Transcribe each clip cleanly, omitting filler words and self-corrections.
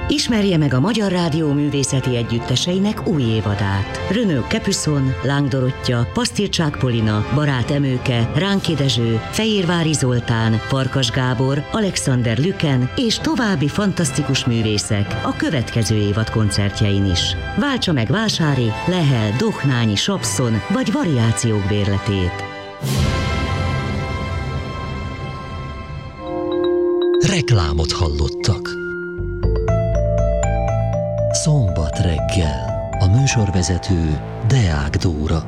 Ismerje meg a Magyar Rádió művészeti együtteseinek új évadát. Renaud Capuçon, Láng Dorottya, Pasztircsák Polina, Barát Emőke, Ránki Dezső, Fejérvári Zoltán, Farkas Gábor, Alexander Lüken és további fantasztikus művészek a következő évad koncertjein is. Váltsa meg Vásári, Lehel, Dohnányi, Sapszon vagy variációk bérletét. Reklámot hallottak. Szombat reggel. A műsorvezető Deák Dóra.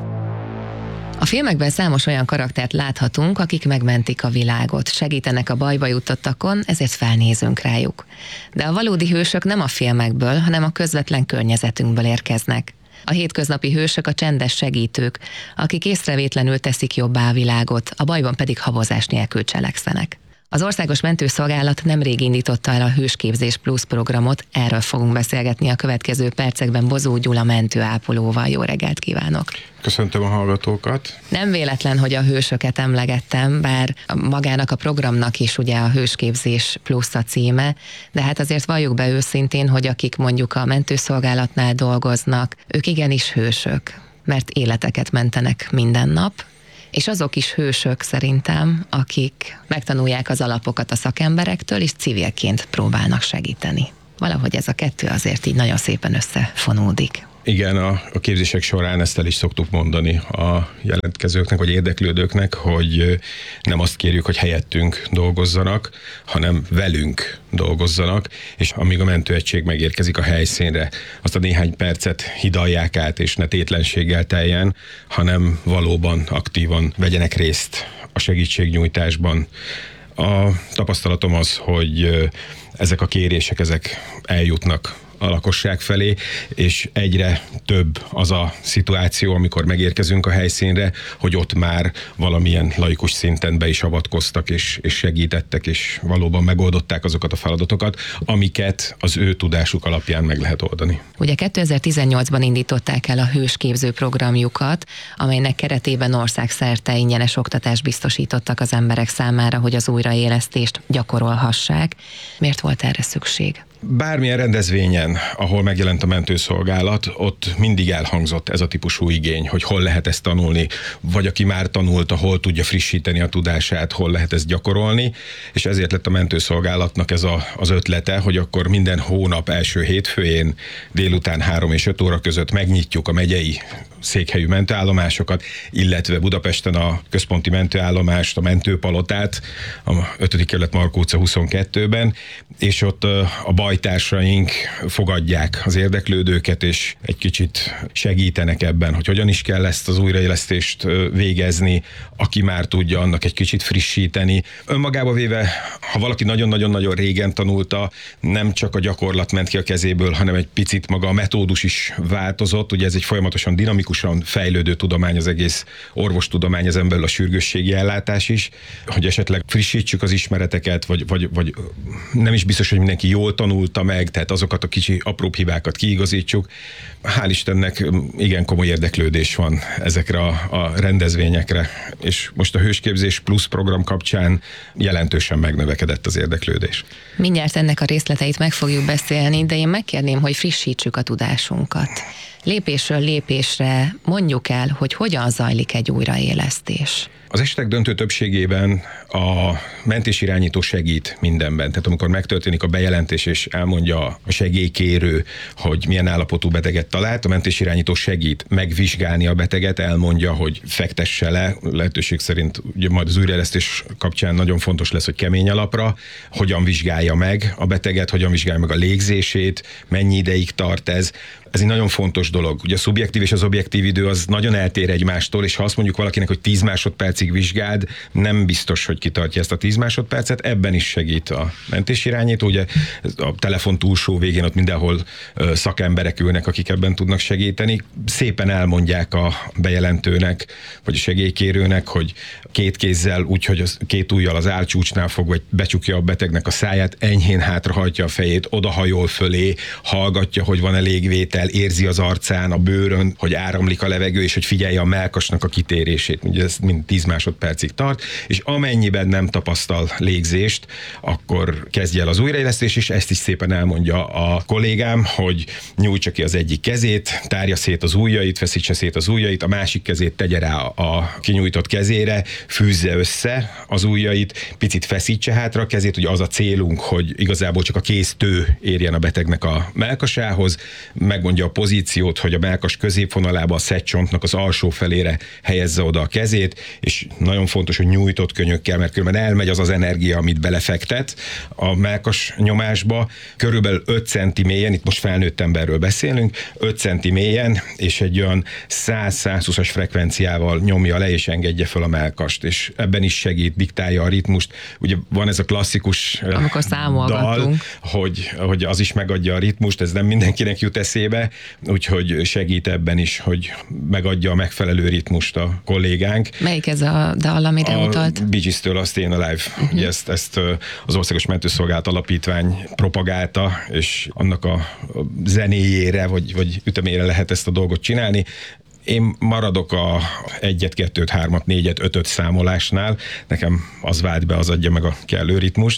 A filmekben számos olyan karaktert láthatunk, akik megmentik a világot, segítenek a bajba jutottakon, ezért felnézünk rájuk. De a valódi hősök nem a filmekből, hanem a közvetlen környezetünkből érkeznek. A hétköznapi hősök a csendes segítők, akik észrevétlenül teszik jobbá a világot, a bajban pedig habozás nélkül cselekszenek. Az Országos Mentőszolgálat nemrég indította el a Hősképzés Plus programot, erről fogunk beszélgetni a következő percekben Bozó Gyula mentőápolóval. Jó reggelt kívánok! Köszöntöm a hallgatókat! Nem véletlen, hogy a hősöket emlegettem, bár magának a programnak is ugye a Hősképzés Plus a címe, de hát azért valljuk be őszintén, hogy akik mondjuk a mentőszolgálatnál dolgoznak, ők igenis hősök, mert életeket mentenek minden nap, és azok is hősök szerintem, akik megtanulják az alapokat a szakemberektől, és civilként próbálnak segíteni. Valahogy ez a kettő azért így nagyon szépen összefonódik. Igen, a képzések során ezt el is szoktuk mondani a jelentkezőknek, vagy érdeklődőknek, hogy nem azt kérjük, hogy helyettünk dolgozzanak, hanem velünk dolgozzanak, és amíg a mentőegység megérkezik a helyszínre, azt a néhány percet hidalják át, és ne tétlenséggel teljen, hanem valóban aktívan vegyenek részt a segítségnyújtásban. A tapasztalatom az, hogy ezek a kérések, ezek eljutnak a lakosság felé, és egyre több az a szituáció, amikor megérkezünk a helyszínre, hogy ott már valamilyen laikus szinten be is avatkoztak, és segítettek, és valóban megoldották azokat a feladatokat, amiket az ő tudásuk alapján meg lehet oldani. Ugye 2018-ban indították el a hősképző programjukat, amelynek keretében országszerte ingyenes oktatást biztosítottak az emberek számára, hogy az újraélesztést gyakorolhassák. Miért volt erre szükség? Bármilyen rendezvényen, ahol megjelent a mentőszolgálat, ott mindig elhangzott ez a típusú igény, hogy hol lehet ezt tanulni, vagy aki már tanulta, hol tudja frissíteni a tudását, hol lehet ezt gyakorolni, és ezért lett a mentőszolgálatnak ez az ötlete, hogy akkor minden hónap első hétfőjén délután 3 és 5 óra között megnyitjuk a megyei székhelyű mentőállomásokat, illetve Budapesten a központi mentőállomást, a mentőpalotát, a 5. kerület Markó utca 22-ben, és ott a bajtársaink fogadják az érdeklődőket, és egy kicsit segítenek ebben, hogy hogyan is kell ezt az újraélesztést végezni, aki már tudja, annak egy kicsit frissíteni. Önmagába véve, ha valaki nagyon-nagyon-nagyon régen tanulta, nem csak a gyakorlat ment ki a kezéből, hanem egy picit maga a metódus is változott. Ugye ez egy folyamatosan dinamikusan fejlődő tudomány, az egész orvostudomány, ezen belül a sürgősségi ellátás is, hogy esetleg frissítsük az ismereteket, vagy nem is biztos, hogy mindenki jól tanulta meg, tehát azokat a kicsi apróbb hibákat kiigazítsuk. Hál' Istennek igen komoly érdeklődés van ezekre a rendezvényekre, és most a Hősképzés Plus program kapcsán jelentősen megnövekedett az érdeklődés. Mindjárt ennek a részleteit meg fogjuk beszélni, de én megkérném, hogy frissítsük a tudásunkat. Lépésről lépésre mondjuk el, hogy hogyan zajlik egy újraélesztés. Az esetek döntő többségében a mentésirányító segít mindenben. Tehát amikor megtörténik a bejelentés, és elmondja a segélykérő, hogy milyen állapotú beteget talált, a mentésirányító segít megvizsgálni a beteget, elmondja, hogy fektesse le, lehetőség szerint ugye majd az újraélesztés kapcsán nagyon fontos lesz, hogy kemény alapra, hogyan vizsgálja meg a beteget, hogyan vizsgálja meg a légzését, mennyi ideig tart ez. Ez egy nagyon fontos dolog. Ugye a szubjektív és az objektív idő az nagyon eltér egymástól, és ha azt mondjuk valakinek, hogy 10 másodpercig vizsgáld, nem biztos, hogy kitartja ezt a 10 másodpercet, ebben is segít a mentésirányító. Ugye a telefon túlsó végén ott mindenhol szakemberek ülnek, akik ebben tudnak segíteni. Szépen elmondják a bejelentőnek, vagy a segélykérőnek, hogy 2 kézzel, úgyhogy az 2 ujjal az állcsúcsnál fog, vagy becsukja a betegnek a száját, enyhén hátrahajtja a fejét, odahajol fölé, hallgatja, hogy van-e légvétel, érzi az arcán, a bőrön, hogy áramlik a levegő, és hogy figyelje a mellkasnak a kitérését. Ugye ez mind 10 másodpercig tart, és amennyiben nem tapasztal légzést, akkor kezdje el az újraélesztés, és ezt is szépen elmondja a kollégám, hogy nyújtsa ki az egyik kezét, tárja szét az ujjait, feszítse szét az ujjait, a másik kezét tegye rá a kinyújtott kezére, fűzze össze az ujjait, picit feszítse hátra a kezét, ugye az a célunk, hogy igazából csak a kéztő érjen a betegnek a mellkasához, megmondja a pozíciót, hogy a mellkas középvonalába a szedcsontnak az alsó felére helyezze oda a kezét, és nagyon fontos, hogy nyújtott könyökkel, mert különben elmegy az energia, amit belefektet a mellkas nyomásba, körülbelül 5 centi mélyen, itt most felnőtt emberről beszélünk, 5 centi mélyen, és egy olyan 100-120-as frekvenciával nyomja le, és engedje fel a mellkast, és ebben is segít, diktálja a ritmust. Ugye van ez a klasszikus dal, hogy az is megadja a ritmust, ez nem mindenkinek jut eszébe, úgyhogy segít ebben is, hogy megadja a megfelelő ritmust a kollégánk. Melyik ez a dal, amire utalt? A Bee Gees-től a Stayin' Alive. Ugye ezt az Országos Mentőszolgálat Alapítvány propagálta, és annak a zenéjére, vagy ütemére lehet ezt a dolgot csinálni. Én maradok a 1-et, 2-t, 3-at, 4-et, 5-öt számolásnál, nekem az vált be, az adja meg a kellő ritmust,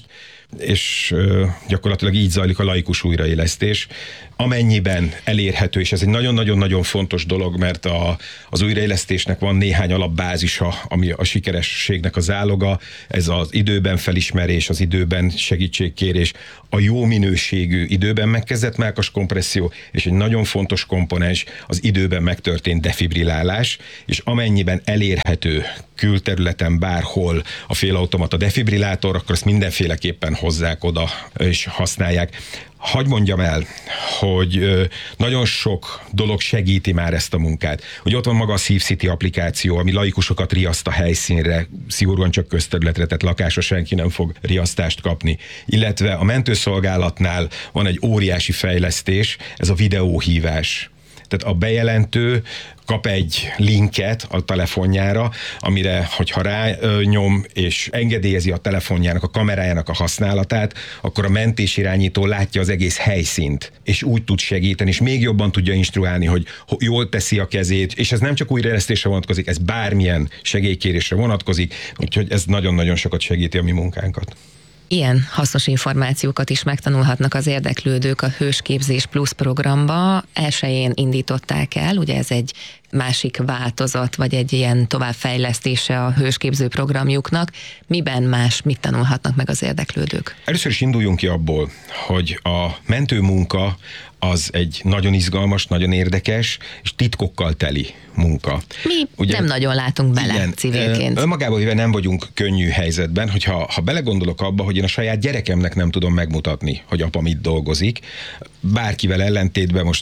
és gyakorlatilag így zajlik a laikus újraélesztés, amennyiben elérhető, és ez egy nagyon-nagyon-nagyon fontos dolog, mert az újraélesztésnek van néhány alapbázisa, ami a sikerességnek a záloga, ez az időben felismerés, az időben segítségkérés, a jó minőségű időben megkezdett mellkas kompresszió, és egy nagyon fontos komponens az időben megtörtént defibrilálás, és amennyiben elérhető külterületen bárhol a félautomata defibrillátor, akkor ezt mindenféleképpen hozzák oda és használják. Hadd mondjam el, hogy nagyon sok dolog segíti már ezt a munkát. Hogy ott van maga a SafeCity applikáció, ami laikusokat riaszt a helyszínre, szigorúan csak közterületre, tehát lakásra senki nem fog riasztást kapni. Illetve a mentőszolgálatnál van egy óriási fejlesztés, ez a videóhívás. Tehát a bejelentő kap egy linket a telefonjára, amire, hogyha rányom és engedélyezi a telefonjának, a kamerájának a használatát, akkor a mentésirányító látja az egész helyszínt, és úgy tud segíteni, és még jobban tudja instruálni, hogy jól teszi a kezét, és ez nem csak újraélesztésre vonatkozik, ez bármilyen segélykérésre vonatkozik, úgyhogy ez nagyon-nagyon sokat segíti a mi munkánkat. Ilyen hasznos információkat is megtanulhatnak az érdeklődők a Hősképzés Plus programba. Elsőjén indították el, ugye ez egy másik változat, vagy egy ilyen továbbfejlesztése a hősképző programjuknak. Miben más, mit tanulhatnak meg az érdeklődők? Először is induljunk ki abból, hogy a mentőmunka az egy nagyon izgalmas, nagyon érdekes, és titkokkal teli munka. Mi ugye, nem nagyon látunk bele igen, civilként. Önmagában véve nem vagyunk könnyű helyzetben, hogyha belegondolok abba, hogy én a saját gyerekemnek nem tudom megmutatni, hogy apa mit dolgozik, bárkivel ellentétben most,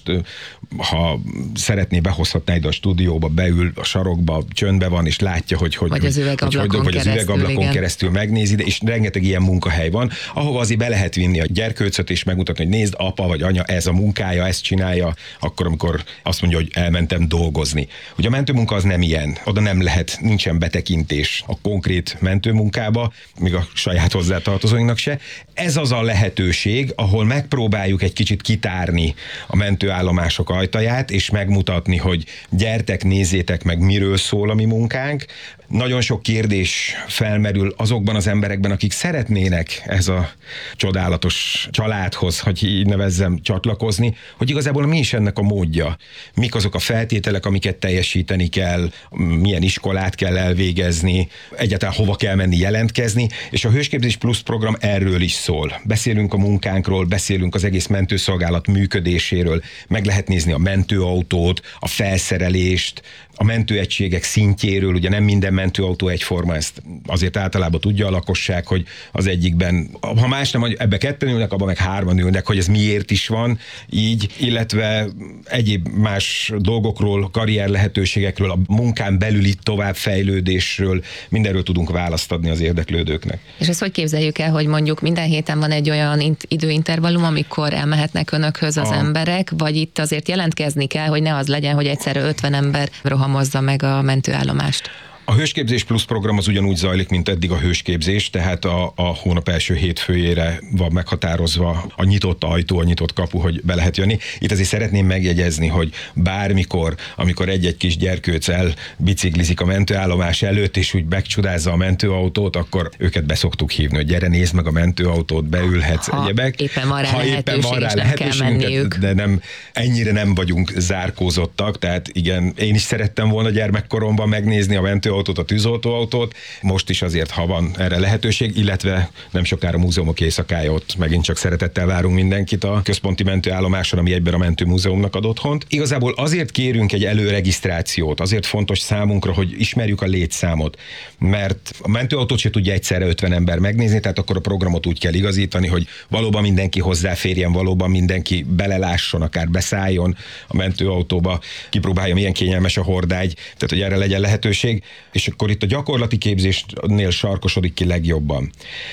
ha szeretné, behozhatná ide a stúdióba, beül a sarokba, csöndbe van, és látja, hogy az üvegablakon keresztül megnézi, és rengeteg ilyen munkahely van, ahova azért be lehet vinni a gyerkőcöt, és megmutatni, hogy nézd, apa vagy anya, ez a munkája, ezt csinálja, akkor, amikor azt mondja, hogy elmentem dolgozni. Ugye a mentőmunka az nem ilyen, oda nem lehet, nincsen betekintés a konkrét mentőmunkába, még a saját hozzátartozóinknak se. Ez az a lehetőség, ahol megpróbáljuk egy kicsit kitárni a mentőállomások ajtaját, és megmutatni, hogy gyertek, nézzétek meg, miről szól a mi munkánk. Nagyon sok kérdés felmerül azokban az emberekben, akik szeretnének ez a csodálatos családhoz, hogy így nevezzem, csatlakozni, hogy igazából mi is ennek a módja. Mik azok a feltételek, amiket teljesíteni kell, milyen iskolát kell elvégezni, egyáltalán hova kell menni jelentkezni, és a Hősképzés Plus program erről is szól. Beszélünk a munkánkról, beszélünk az egész mentőszolgálat működéséről, meg lehet nézni a mentőautót, a felszerelést, a mentőegységek szintjéről, ugye nem minden mentőautó egyforma, ezt azért általában tudja a lakosság, hogy az egyikben, ha más nem, hogy ebbe 2 ülnek, abban meg 3 ülnek, hogy ez miért is van így, illetve egyéb más dolgokról, karrier lehetőségekről, a munkán belüli továbbfejlődésről, mindenről tudunk választ adni az érdeklődőknek. És ezt hogy képzeljük el, hogy mondjuk minden héten van egy olyan időintervallum, amikor elmehetnek önökhöz az emberek, vagy itt azért jelentkezni kell, hogy ne az legyen, hogy egyszerre 50 ember rohamozza meg a mentőállomást? A Hősképzés Plusz program az ugyanúgy zajlik, mint eddig a hősképzés, tehát a hónap első hétfőjére van meghatározva a nyitott ajtó, a nyitott kapu, hogy be lehet jönni. Itt azért szeretném megjegyezni, hogy bármikor, amikor egy-egy kis gyerkőc biciklizik a mentőállomás előtt, és úgy megcsodázza a mentőautót, akkor őket beszoktuk hívni, hogy gyere, nézd meg a mentőautót, beülhetsz, egyebek. Éppen van rá lehetőségünk, de nem, ennyire nem vagyunk zárkózottak, tehát igen, én is szerettem volna gyermekkoromban megnézni a mentőautót, a tűzoltóautót, most is azért, ha van erre lehetőség, illetve nem sokára múzeumok éjszakája, ott megint csak szeretettel várunk mindenkit a központi mentőállomáson, ami egyben a mentőmúzeumnak ad otthont. Igazából azért kérünk egy előregisztrációt, azért fontos számunkra, hogy ismerjük a létszámot, mert a mentőautót se tudja egyszerre 50 ember megnézni, tehát akkor a programot úgy kell igazítani, hogy valóban mindenki hozzáférjen, valóban mindenki belelásson, akár beszálljon a mentőautóba, kipróbálja, milyen kényelmes a hordágy, tehát hogy erre legyen lehetőség, és akkor itt a gyakorlati képzésnél sarkosodik ki legjobban.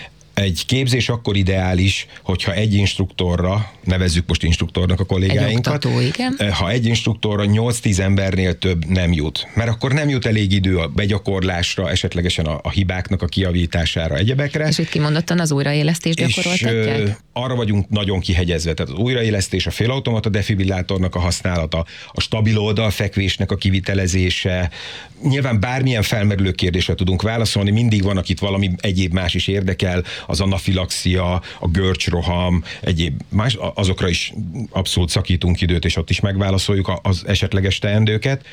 Egy képzés akkor ideális, hogyha egy instruktorra, nevezzük most instruktornak a kollégáinkat, egy oktató, igen. Ha egy instruktorra 8-10 embernél több nem jut. Mert akkor nem jut elég idő a begyakorlásra, esetlegesen a hibáknak a kijavítására, egyebekre. És itt kimondottan az újraélesztést gyakoroltatják? És arra vagyunk nagyon kihegyezve, tehát az újraélesztés, a félautomata defibrillátornak a használata, a stabil oldalfekvésnek a kivitelezése, nyilván bármilyen felmerülő kérdésre tudunk válaszolni, mindig van, akit valami egyéb más is érdekel, az anafilaxia, a görcsroham, egyéb más, azokra is abszolút szakítunk időt, és ott is megválaszoljuk az esetleges teendőket,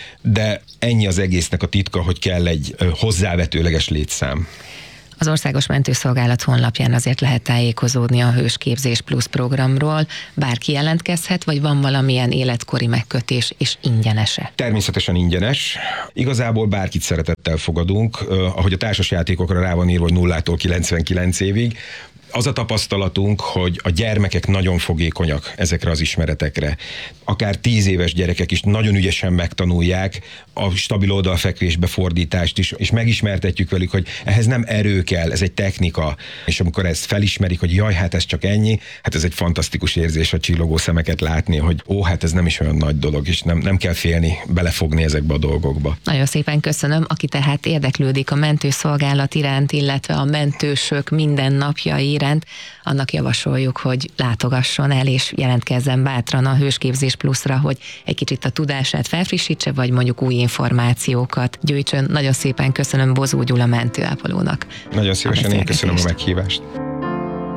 de ennyi az egésznek a titka, hogy kell egy hozzávetőleges létszám. Az Országos Mentőszolgálat honlapján azért lehet tájékozódni a Hősképzés Plusz programról. Bárki jelentkezhet, vagy van valamilyen életkori megkötés, és ingyenes-e? Természetesen ingyenes. Igazából bárkit szeretettel fogadunk, ahogy a társasjátékokra rá van írva, hogy 0-tól 99 évig. Az a tapasztalatunk, hogy a gyermekek nagyon fogékonyak ezekre az ismeretekre. Akár 10 éves gyerekek is nagyon ügyesen megtanulják a stabil oldalfekvés befordítást is, és megismertetjük velük, hogy ehhez nem erő kell, ez egy technika. És amikor ezt felismerik, hogy jaj, hát ez csak ennyi, hát ez egy fantasztikus érzés a csillogó szemeket látni, hogy hát ez nem is olyan nagy dolog, és nem kell félni, belefogni ezekbe a dolgokba. Nagyon szépen köszönöm, aki tehát érdeklődik a mentőszolgálat iránt, illetve a mentősök mindennapjai iránt, annak javasoljuk, hogy látogasson el és jelentkezzen bátran a Hősképzés Pluszra, hogy egy kicsit a tudását felfrissítse, vagy mondjuk új információkat gyűjtsön. Nagyon szépen köszönöm Bozó Gyula mentőápolónak. Nagyon szívesen, én köszönöm a meghívást.